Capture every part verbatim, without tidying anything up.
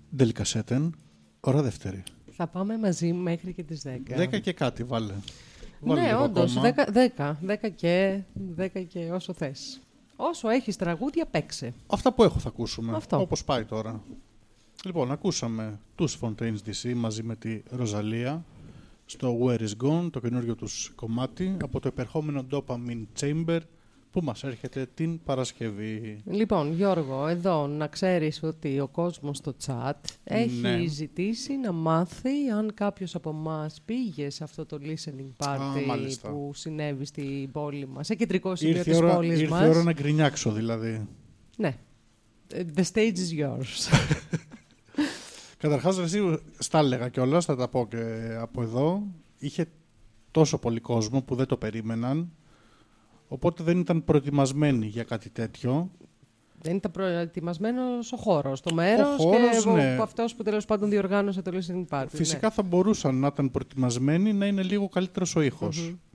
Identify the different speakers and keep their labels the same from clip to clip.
Speaker 1: Ντελικασέτεν, ώρα δεύτερη.
Speaker 2: Θα πάμε μαζί μέχρι και τις δέκα.
Speaker 1: δέκα και κάτι βάλε.
Speaker 2: Ναι, όντως, δέκα και, δέκα και όσο θες. Όσο έχεις τραγούδια, παίξε.
Speaker 1: Αυτά που έχω θα ακούσουμε,
Speaker 2: Αυτό.
Speaker 1: όπως πάει τώρα. Λοιπόν, ακούσαμε τους Fontaines ντι σι μαζί με τη Ροζαλία στο Where is Gone, το καινούριο τους κομμάτι, από το επερχόμενο Dopamine Chamber που μας έρχεται την Παρασκευή.
Speaker 2: Λοιπόν, Γιώργο, εδώ να ξέρεις ότι ο κόσμος στο chat έχει
Speaker 1: Ναι.
Speaker 2: ζητήσει να μάθει αν κάποιος από εμάς πήγε σε αυτό το listening party
Speaker 1: Α,
Speaker 2: που συνέβη στην πόλη μας, σε κεντρικό σημείο
Speaker 1: Ήρθε
Speaker 2: της
Speaker 1: η ώρα,
Speaker 2: πόλης
Speaker 1: ήρθε
Speaker 2: μας.
Speaker 1: η ώρα να γκρινιάξω δηλαδή.
Speaker 2: Ναι. The stage is yours.
Speaker 1: Καταρχάς, εσύ στα έλεγα κιόλας, θα τα πω και από εδώ. Είχε τόσο πολύ κόσμο που δεν το περίμεναν, οπότε δεν ήταν προετοιμασμένοι για κάτι τέτοιο.
Speaker 2: Δεν ήταν προετοιμασμένος ο χώρος, το μέρος
Speaker 1: χώρος,
Speaker 2: και
Speaker 1: ναι.
Speaker 2: ο, αυτός που τέλος πάντων διοργάνωσε το listening party.
Speaker 1: Φυσικά θα μπορούσαν να ήταν προετοιμασμένοι να είναι λίγο καλύτερος ο ήχος.
Speaker 2: Mm-hmm.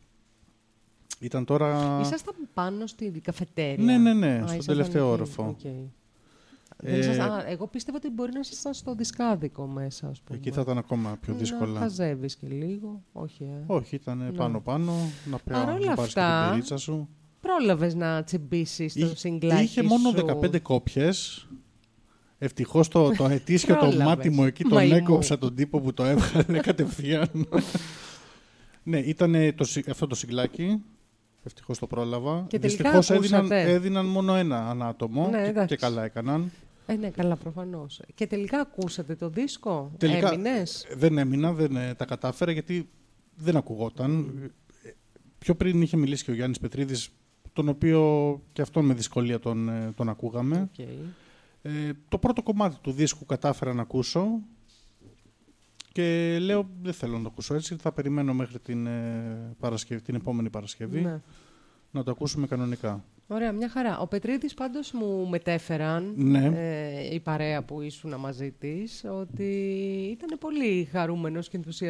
Speaker 1: Ήταν τώρα...
Speaker 2: Ήσασταν πάνω στη καφετέρια.
Speaker 1: Ναι, ναι, ναι,
Speaker 2: Α,
Speaker 1: στον
Speaker 2: ήσασταν
Speaker 1: τελευταίο
Speaker 2: εκεί.
Speaker 1: όροφο.
Speaker 2: Okay.
Speaker 1: Ε,
Speaker 2: Δεν ήσασταν... Α, εγώ πίστευα ότι μπορεί να ήσασταν στο δισκάδικο μέσα, ας πούμε.
Speaker 1: Εκεί θα ήταν ακόμα πιο δύσκολα.
Speaker 2: Να χαζεύεις και λίγο. Όχι, ε.
Speaker 1: Όχι, ήταν πάνω-πάνω, να,
Speaker 2: Παρ' όλα
Speaker 1: να πάρεις και
Speaker 2: αυτά,
Speaker 1: την περίτσα σου.
Speaker 2: Πρόλαβες να τσιμπήσεις το
Speaker 1: Είχε,
Speaker 2: συγκλάκι
Speaker 1: είχε μόνο
Speaker 2: σου.
Speaker 1: δεκαπέντε κόπιες. Ευτυχώς το, το αετήσιο το
Speaker 2: Πρόλαβες.
Speaker 1: μάτι μου εκεί τον
Speaker 2: Μαϊμού.
Speaker 1: έκοψα τον τύπο που το έβγαλε κατευθείαν. Ναι, ήταν το, αυτό το συγκλάκι. Ευτυχώς το πρόλαβα.
Speaker 2: Και τελικά
Speaker 1: Δυστυχώς έδιναν,
Speaker 2: ακούσατε.
Speaker 1: έδιναν μόνο ένα ανάτομο
Speaker 2: Ναι,
Speaker 1: και,
Speaker 2: εντάξει.
Speaker 1: και καλά έκαναν.
Speaker 2: Ε, ναι, καλά, προφανώς. Και τελικά ακούσατε το δίσκο.
Speaker 1: Τελικά,
Speaker 2: Έμεινες.
Speaker 1: δεν έμεινα, δεν ε, τα κατάφερα γιατί δεν ακουγόταν. Ε, Πιο πριν είχε μιλήσει και ο Γιάννης Πετρίδης, τον οποίο και αυτόν με δυσκολία τον, ε, τον ακούγαμε.
Speaker 2: Okay.
Speaker 1: Ε, το πρώτο κομμάτι του δίσκου κατάφερα να ακούσω και λέω δεν θέλω να το ακούσω έτσι, θα περιμένω μέχρι την, ε, Παρασκευή, την επόμενη Παρασκευή
Speaker 2: Ναι.
Speaker 1: να το ακούσουμε κανονικά.
Speaker 2: Ωραία, μια χαρά. Ο Πετρίδης πάντως μου μετέφεραν,
Speaker 1: Ναι.
Speaker 2: ε, η παρέα που ήσουν μαζί της, ότι ήταν πολύ χαρούμενος και ενθουσιασμένος